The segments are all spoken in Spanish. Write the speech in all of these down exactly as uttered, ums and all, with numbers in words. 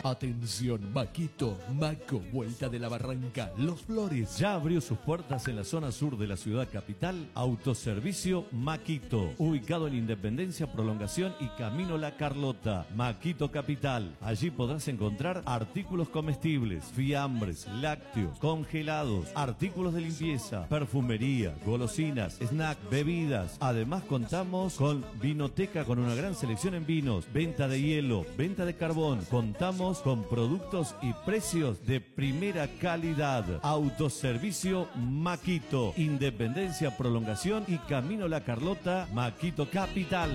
Atención, Maquito, Maco, Vuelta de la Barranca, Los Flores. Ya abrió sus puertas en la zona sur de la ciudad capital, Autoservicio Maquito, ubicado en Independencia, Prolongación y Camino La Carlota. Maquito Capital. Allí podrás encontrar artículos comestibles, fiambres, lácteos, congelados, artículos de limpieza, perfumería, golosinas, snack, bebidas. Además contamos con vinoteca con una gran selección en vinos, venta de hielo, venta de carbón. Contamos con productos y precios de primera calidad. Autoservicio Maquito, Independencia, Prolongación y Camino La Carlota, Maquito Capital.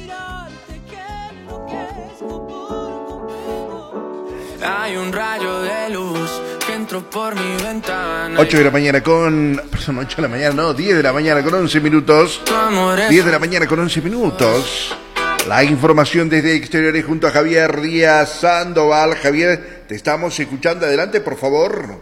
Hay un rayo de luz que entró por mi ventana. ocho de la mañana con... Son ocho de la mañana, no, diez de la mañana con once minutos. diez de la mañana con once minutos. La información desde exteriores junto a Javier Díaz Sandoval. Javier, te estamos escuchando. Adelante, por favor.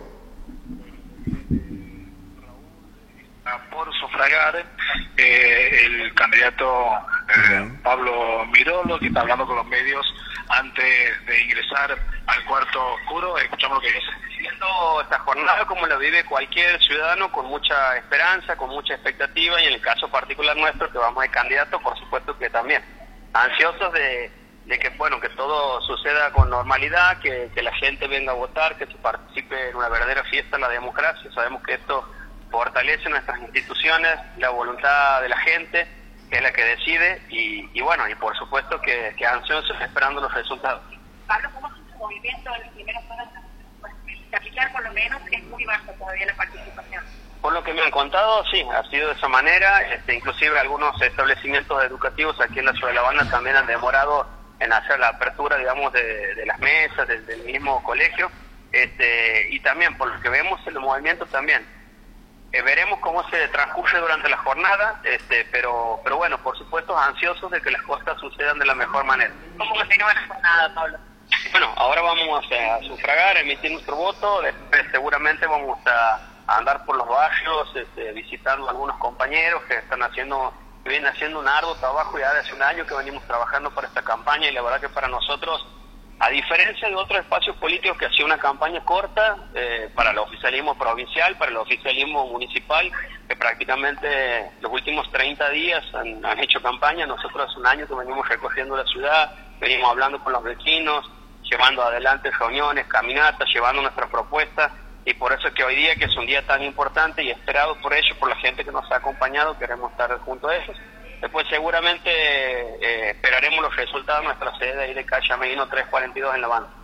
Por sufragar eh, el candidato eh, uh-huh. Pablo Mirolo, que está hablando con los medios antes de ingresar al cuarto oscuro. Escuchamos lo que dice. Viendo esta jornada como la vive cualquier ciudadano, con mucha esperanza, con mucha expectativa, y en el caso particular nuestro, que vamos de candidato, por supuesto que también ansiosos de, de que bueno que todo suceda con normalidad, que, que la gente venga a votar, que se participe en una verdadera fiesta en la democracia. Sabemos que esto fortalece nuestras instituciones, la voluntad de la gente, que es la que decide, y, y bueno, y por supuesto que, que ansiosos esperando los resultados. Pablo, ¿cómo es su movimiento en las primeras horas? El capital, por lo menos, es muy bajo todavía la participación. Por lo que me han contado, sí, ha sido de esa manera. Este, inclusive algunos establecimientos educativos aquí en la ciudad de La Habana también han demorado en hacer la apertura, digamos, de, de las mesas, del, del mismo colegio. Este, y también, por lo que vemos, el movimiento también. Eh, veremos cómo se transcurre durante la jornada, este, pero, pero bueno, por supuesto, ansiosos de que las cosas sucedan de la mejor manera. ¿Cómo continúa la jornada, Pablo? Bueno, ahora vamos a, a sufragar, a emitir nuestro voto. Después seguramente vamos a a andar por los barrios, este, visitando a algunos compañeros que están haciendo, que vienen haciendo un arduo trabajo ya de hace un año que venimos trabajando para esta campaña, y la verdad que para nosotros, a diferencia de otros espacios políticos que hacían una campaña corta, eh, para el oficialismo provincial, para el oficialismo municipal, que prácticamente los últimos treinta días han, han hecho campaña, nosotros hace un año que venimos recorriendo la ciudad, venimos hablando con los vecinos, llevando adelante reuniones, caminatas, llevando nuestras propuestas. Y por eso es que hoy día, que es un día tan importante y esperado por ellos, por la gente que nos ha acompañado, queremos estar junto a ellos. Después seguramente eh, esperaremos los resultados de nuestra sede ahí de calle Ameguino trescientos cuarenta y dos en La Habana.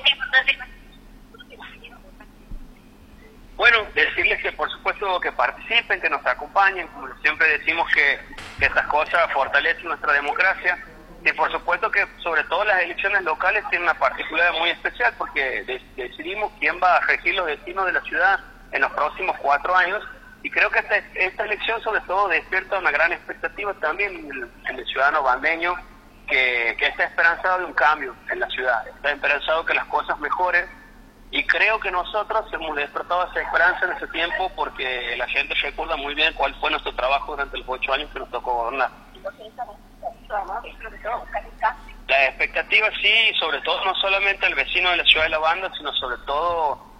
Bueno, decirles que por supuesto que participen, que nos acompañen, como siempre decimos que, que estas cosas fortalecen nuestra democracia. Y por supuesto que sobre todo las elecciones locales tienen una particularidad muy especial, porque de- decidimos quién va a regir los destinos de la ciudad en los próximos cuatro años, y creo que esta, esta elección sobre todo despierta una gran expectativa también en el, en el ciudadano bandeño, que, que está esperanzado de un cambio en la ciudad, está esperanzado que las cosas mejoren, y creo que nosotros hemos despertado esa esperanza en ese tiempo, porque la gente recuerda muy bien cuál fue nuestro trabajo durante los ocho años que nos tocó gobernar. La expectativa sí, sobre todo no solamente al vecino de la ciudad de La Banda, sino sobre todo